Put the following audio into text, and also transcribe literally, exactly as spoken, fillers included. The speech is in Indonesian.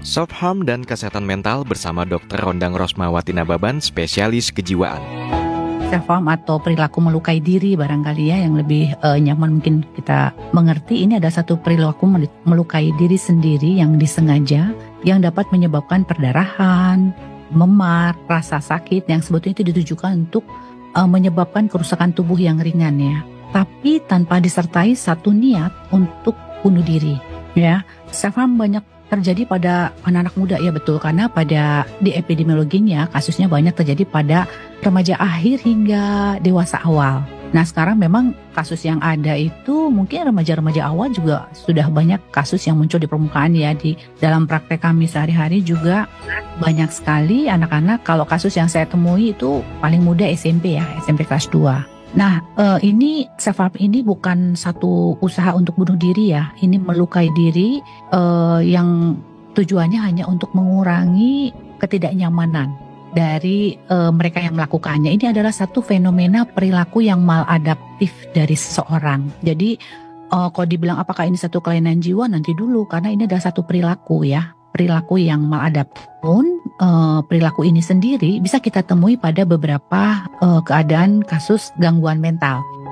Self Harm dan Kesehatan Mental bersama dokter Rondang Rosmawati Nababan, spesialis kejiwaan. Self harm atau perilaku melukai diri barangkali ya yang lebih uh, nyaman mungkin kita mengerti. Ini ada satu perilaku melukai diri sendiri yang disengaja, yang dapat menyebabkan perdarahan, memar, rasa sakit yang sebetulnya itu ditujukan untuk uh, menyebabkan kerusakan tubuh yang ringan ya. Tapi tanpa disertai satu niat untuk bunuh diri ya. Self harm banyak terjadi pada anak-anak muda ya, betul, karena pada di epidemiologinya kasusnya banyak terjadi pada remaja akhir hingga dewasa awal. Nah sekarang memang kasus yang ada itu mungkin remaja-remaja awal juga sudah banyak kasus yang muncul di permukaan ya. Di dalam praktek kami sehari-hari juga banyak sekali anak-anak. Kalau kasus yang saya temui itu paling muda S M P ya, S M P kelas dua. Nah, uh, ini self harm ini bukan satu usaha untuk bunuh diri ya. Ini melukai diri uh, yang tujuannya hanya untuk mengurangi ketidaknyamanan dari uh, mereka yang melakukannya. Ini adalah satu fenomena perilaku yang maladaptif dari seseorang. Jadi, uh, kalau dibilang apakah ini satu kelainan jiwa, nanti dulu, karena ini adalah satu perilaku ya. Perilaku yang maladaptif pun uh, perilaku ini sendiri bisa kita temui pada beberapa uh, keadaan kasus gangguan mental.